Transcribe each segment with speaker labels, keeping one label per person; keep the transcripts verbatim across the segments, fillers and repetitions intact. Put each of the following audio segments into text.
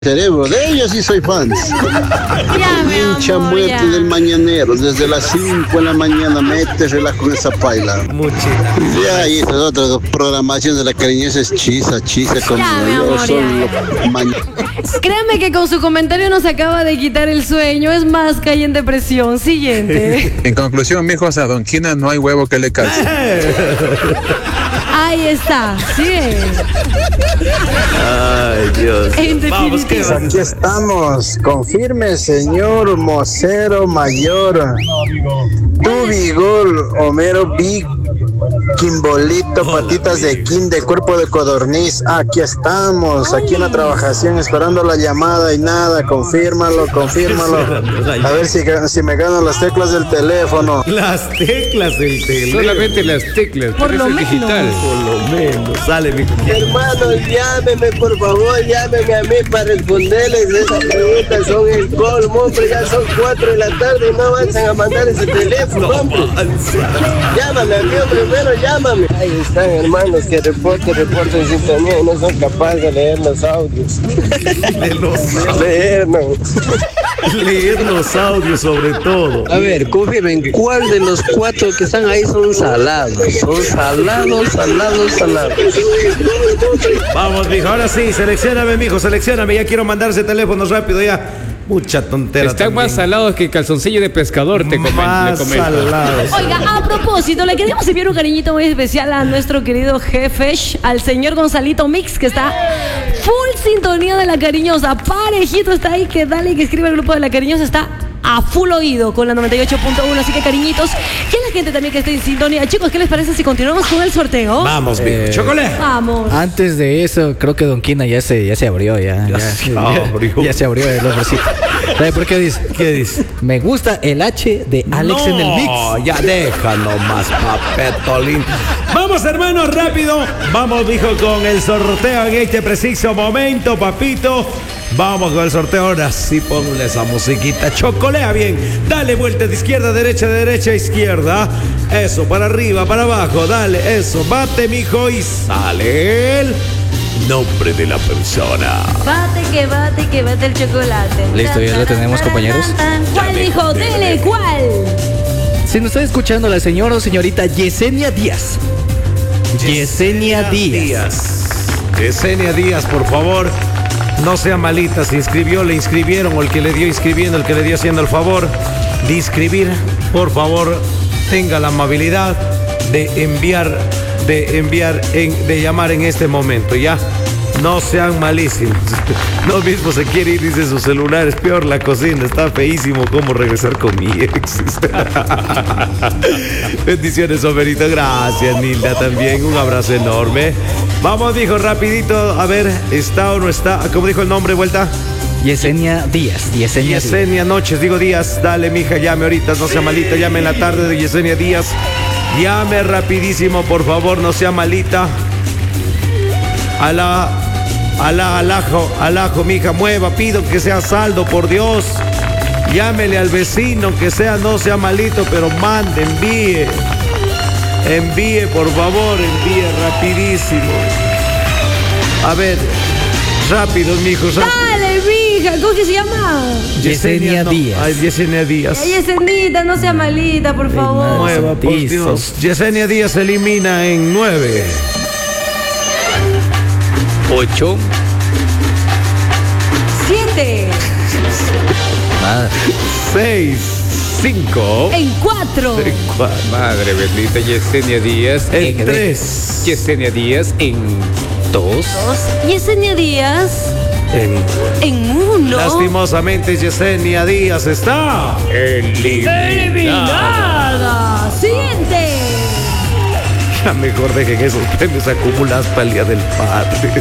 Speaker 1: Cerebro, de ellos sí soy fan. Hincha muerte ya. Del mañanero, desde las cinco de la mañana, mete relajo con esa paila.
Speaker 2: Mucho.
Speaker 1: Ya, y esa otra programación de la cariñosa es chisa, chisa con
Speaker 3: Créame que con su comentario nos acaba de quitar el sueño, es más, cae en depresión. Siguiente.
Speaker 4: En conclusión, mijo, a Don Quina no hay huevo que le calce.
Speaker 3: Ahí está, sigue.
Speaker 2: Ay, Dios.
Speaker 3: En
Speaker 1: Vamos, que aquí estamos. Confirme, señor Mocero Mayor. Tu Vigor, Homero Big, Quimbolito, patitas de Kim, de cuerpo de codorniz. Aquí estamos, aquí en la trabajación, esperando la llamada y nada. Confírmalo, confírmalo. A ver si, si me ganan las teclas del teléfono.
Speaker 2: Las teclas del teléfono.
Speaker 5: Solamente las teclas.
Speaker 3: Por lo menos.
Speaker 5: Digital.
Speaker 2: Por lo menos. Sale, mi
Speaker 6: hermano, llámeme, por favor, llámeme a mí para responderles esas preguntas. Son el colmo, hombre, ya son cuatro de la tarde y no avanzan a mandar ese teléfono, hombre. Llámame a mí, primero llámame. Ahí están, hermanos, que reporten, reporten sintonía y no son capaces de leer los audios.
Speaker 2: De los audios.
Speaker 6: Leernos.
Speaker 2: Leer los audios sobre todo.
Speaker 6: A ver, confirmen, ¿cuál de los cuatro que están ahí son salados? Son salados, salados, salados.
Speaker 2: Vamos, mijo, ahora sí, seleccióname, mijo, seleccióname. Ya quiero mandar ese teléfono rápido, ya. Mucha tontera.
Speaker 5: Están
Speaker 2: también.
Speaker 5: más salados que calzoncillo de pescador, te comento.
Speaker 2: Más salados.
Speaker 3: Oiga, a propósito, le queremos enviar un cariñito muy especial a nuestro querido jefe, al señor Gonzalito Mix, que está full sintonía de la cariñosa. Parejito está ahí, que dale, que escribe el grupo de la cariñosa, está a full oído con la noventa y ocho punto uno, así que cariñitos. Y a la gente también que esté en sintonía. Chicos, ¿qué les parece si continuamos con el sorteo?
Speaker 2: Vamos, eh, chocolate.
Speaker 3: Vamos.
Speaker 7: Antes de eso, creo que Don Quina ya se, ya se abrió, ya.
Speaker 2: Ya,
Speaker 7: Ya,
Speaker 2: se
Speaker 7: ya,
Speaker 2: abrió.
Speaker 7: ya se abrió el ofrecito. ¿Sabe por qué dice?
Speaker 2: ¿Qué dice?
Speaker 7: Me gusta el H de Alex
Speaker 2: no,
Speaker 7: en el mix.
Speaker 2: Ya déjalo más, papetolín. Vamos, hermanos, rápido. Vamos, dijo, con el sorteo en este preciso momento, papito. Vamos con el sorteo. Ahora sí, ponle esa musiquita. Chocolea bien. Dale vuelta de izquierda a derecha, de derecha a izquierda. Eso, para arriba, para abajo. Dale, eso. Bate, mijo, y sale el nombre de la persona.
Speaker 3: Bate, que bate, que bate el chocolate.
Speaker 7: Listo, ya lo tenemos, compañeros.
Speaker 3: ¿Cuál dijo? Dele, ¿cuál?
Speaker 7: Si nos está escuchando la señora o señorita Yesenia Díaz. Yesenia Díaz.
Speaker 2: Yesenia Díaz, por favor. No sea malita, se inscribió, le inscribieron, o el que le dio inscribiendo, el que le dio haciendo el favor de inscribir, por favor, tenga la amabilidad de enviar, de enviar, en, de llamar en este momento, ¿ya? No sean malísimos. No mismo se quiere ir, dice su celular, es peor la cocina, está feísimo cómo regresar con mi ex. Bendiciones, Somerito, gracias, Nilda, también, un abrazo enorme. Vamos, dijo, rapidito, a ver, ¿está o no está? ¿Cómo dijo el nombre, vuelta?
Speaker 7: Yesenia Díaz. Yesenia,
Speaker 2: Yesenia Noches, digo Díaz, dale, mija, llame ahorita, no sea malita, llame en la tarde de Yesenia Díaz. Llame rapidísimo, por favor, no sea malita. A la, a la, al ajo, al ajo, mija, mueva, pido que sea saldo, por Dios. Llámele al vecino, que sea, no sea malito, pero mande, envíe. Envíe, por favor, envíe rapidísimo. A ver, rápido, mijo, rápido.
Speaker 3: Dale, mija, ¿cómo que se llama?
Speaker 7: Yesenia
Speaker 2: no.
Speaker 7: Díaz.
Speaker 2: Ay, Yesenia Díaz.
Speaker 3: Ay, Yesenita, no sea malita, por favor.
Speaker 2: Mueva, por Dios. Yesenia Díaz se elimina en nueve.
Speaker 5: Ocho.
Speaker 3: Siete.
Speaker 7: Nada.
Speaker 2: Seis. Cinco.
Speaker 3: En cuatro.
Speaker 2: En cuatro.
Speaker 5: Madre bendita, Yesenia Díaz.
Speaker 2: En tres.
Speaker 5: Yesenia Díaz en dos.
Speaker 3: Dos. Yesenia Díaz.
Speaker 2: En
Speaker 3: En uno.
Speaker 2: Lastimosamente, Yesenia Díaz está eliminada.
Speaker 3: Eliminada. Siguiente.
Speaker 2: Ya mejor dejen esos premios acumulados para el Día del Padre.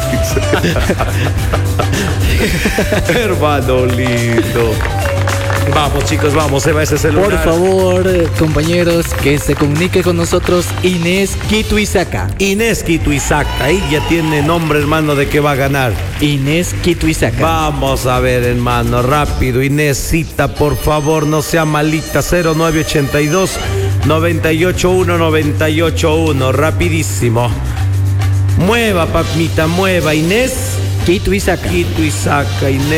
Speaker 2: Hermano lindo. Vamos, chicos, vamos, se va ese celular.
Speaker 7: Por favor, eh, compañeros, que se comunique con nosotros Inés Kituizaca.
Speaker 2: Inés Kituizaca, ahí ya tiene nombre, hermano, de que va a ganar.
Speaker 7: Inés Kituizaca.
Speaker 2: Vamos a ver, hermano, rápido. Inésita, por favor, no sea malita. cero nueve ochenta y dos, noventa y ocho uno, noventa y ocho uno. Rapidísimo. Mueva, papita, mueva. Inés
Speaker 7: Quito y saca.
Speaker 2: Quito y saca. Y